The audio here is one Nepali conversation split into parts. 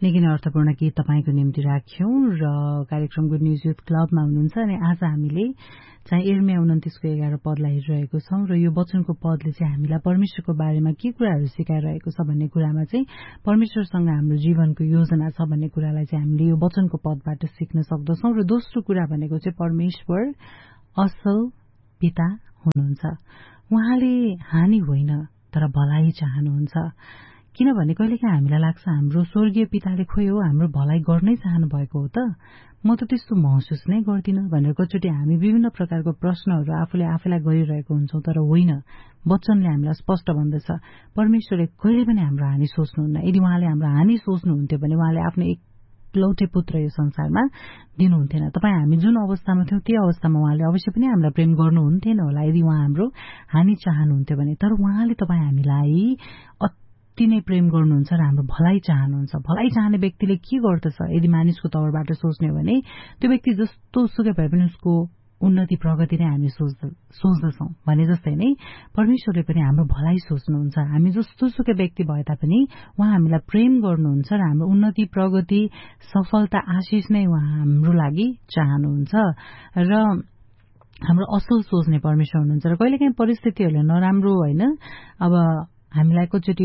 निकै नै अर्थपूर्ण गीत तपाईको निम्ति राख्यौं र कार्यक्रम गुड न्यूज युथ क्लबमा हुनुहुन्छ अनि आज हामीले चाहिँ यिर्मया 29:11 पदलाई हेरिरहेको छौं र यो वचनको पदले चाहिँ हामीलाई परमेश्वरको बारेमा के कुराहरू सिकाइरहेको छ भन्ने कुरामा चाहिँ परमेश्वरसँग हाम्रो जीवनको योजना छ भन्ने कुरालाई चाहिँ हामीले यो वचनको पदबाट सिक्न सक्दछौं र दोस्रो कुरा भनेको चाहिँ परमेश्वर असल पिता हुनुहुन्छ। उहाँले हानि होइन तर भलाइ चाहनुहुन्छ। किनभने कहिलेकाहीँ हामीलाई लाग्छ हाम्रो स्वर्गीय पिताले खोइ हो हाम्रो भलाइ गर्नै चाहनु भएको हो त, म त त्यस्तो महसुस नै गर्दिन भनेर कचोटि हामी विभिन्न प्रकारको प्रश्नहरू आफूले आफैलाई गरिरहेको हुन्छौं। तर होइन, वचनले हामीलाई स्पष्ट भन्दछ परमेश्वरले कहिले पनि हाम्रो हानि सोच्नुहुन्न। यदि उहाँले हाम्रो हानि सोच्नुहुन्थ्यो भने उहाँले आफ्नो एकलौटे पुत्र यो संसारमा दिनुहुन्थेन। तपाई हामी जुन अवस्थामा थियौं त्यो अवस्थामा उहाँले अवश्य पनि हामीलाई प्रेम गर्नुहुन्थेन होला यदि उहाँ हाम्रो हानि चाहनुहुन्थ्यो भने। तर उहाँले तपाई हामीलाई अति नै प्रेम गर्नुहुन्छ र हाम्रो भलाइ चाहनुहुन्छ। भलाइ चाहने व्यक्तिले के गर्दछ यदि मानिसको तौरबाट सोच्ने हो भने त्यो व्यक्ति जस्तो सुकै भए पनि उसको उन्नति प्रगति नै हामी सोच्दछौं भने जस्तै नै परमेश्वरले पनि हाम्रो भलाइ सोच्नुहुन्छ। हामी जस्तो सुकै व्यक्ति भए तापनि उहाँ हामीलाई प्रेम गर्नुहुन्छ र हाम्रो उन्नति प्रगति सफलता आशिष नै उहाँ हाम्रो लागि चाहनुहुन्छ र हाम्रो असल सोच्ने परमेश्वर हुनुहुन्छ। र कहिलेकाहीँ परिस्थितिहरूले नराम्रो होइन अब हामीलाई कचोटि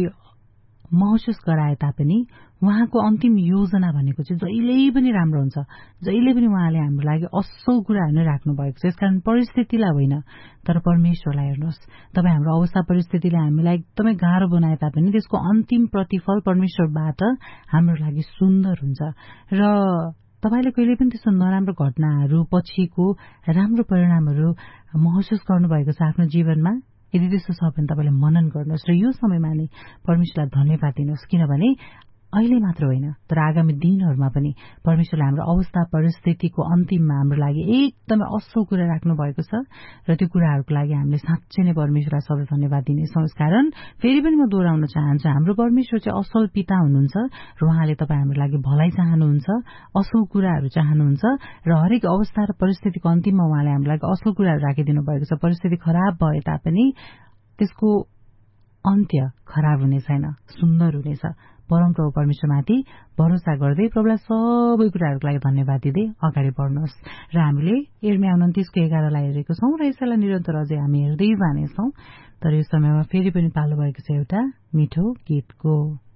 महसुस गराए तापनि उहाँको अन्तिम योजना भनेको चाहिँ जहिल्यै पनि राम्रो हुन्छ। जहिले पनि उहाँले हाम्रो लागि असल कुराहरू नै राख्नु भएको छ। यसकारण परिस्थितिलाई होइन तर परमेश्वरलाई हेर्नुहोस्। तपाईँ हाम्रो अवस्था परिस्थितिले हामीलाई एकदमै गाह्रो बनाए तापनि त्यसको अन्तिम प्रतिफल परमेश्वरबाट हाम्रो लागि सुन्दर हुन्छ र तपाईले कहिले पनि त्यस्तो नराम्रो घटनाहरू पछिको राम्रो परिणामहरू महसुस गर्नुभएको छ आफ्नो जीवनमा? यदि त्यस्तो छ भने तपाईले मनन गर्नुहोस् र यो समयमा नै परमेश्वरलाई धन्यवाद दिनुहोस्। किनभने अहिले मात्र होइन तर आगामी दिनहरूमा पनि परमेश्वरले हाम्रो अवस्था परिस्थितिको अन्तिममा हाम्रो लागि एकदमै असल कुरा राख्नु भएको छ र त्यो कुराहरूको लागि हामीले साँच्चै नै परमेश्वरलाई सधैँ धन्यवाद दिनेछौँ। यसकारण फेरि पनि म दोहोऱ्याउन चाहन्छु हाम्रो परमेश्वर चाहिँ असल पिता हुनुहुन्छ र उहाँले तपाईँ हाम्रो लागि भलाइ चाहनुहुन्छ, असल कुराहरू चाहनुहुन्छ र हरेक अवस्था र परिस्थितिको अन्तिममा उहाँले हाम्रो लागि असल कुराहरू राखिदिनु भएको छ। परिस्थिति खराब भए तापनि त्यसको अन्त्य खराब हुने छैन, सुन्दर हुनेछ। परमप्रभु परमेश्वरमाथि भरोसा गर्दै प्रभुलाई सबै कुराहरूको लागि धन्यवाद दिँदै अगाडि बढ्नुहोस्। र हामीले यिर्मया 29:11 लाई हेरेको छौं र यसैलाई निरन्तर अझै हामी हेर्दै जानेछौं। तर यो समयमा फेरि पनि पालो भएको छ एउटा मिठो गीतको।